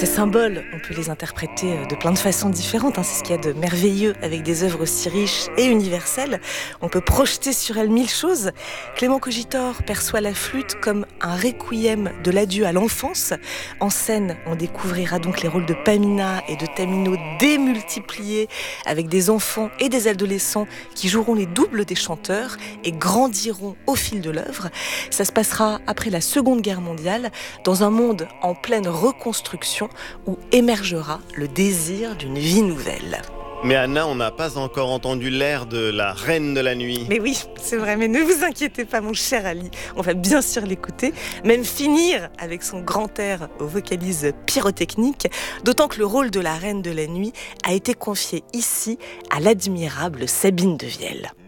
Ces symboles, on peut les interpréter de plein de façons différentes. C'est ce qu'il y a de merveilleux avec des œuvres aussi riches et universelles. On peut projeter sur elles mille choses. Clément Cogitor perçoit la flûte comme un requiem de l'adieu à l'enfance. En scène, on découvrira donc les rôles de Pamina et de Tamino démultipliés, avec des enfants et des adolescents qui joueront les doubles des chanteurs et grandiront au fil de l'œuvre. Ça se passera après la Seconde Guerre mondiale, dans un monde en pleine reconstruction, où émergera le désir d'une vie nouvelle. Mais Anna, on n'a pas encore entendu l'air de la Reine de la Nuit. Mais oui, c'est vrai, mais ne vous inquiétez pas mon cher Ali, on va bien sûr l'écouter, même finir avec son grand air aux vocalises pyrotechniques, d'autant que le rôle de la Reine de la Nuit a été confié ici à l'admirable Sabine Devielle.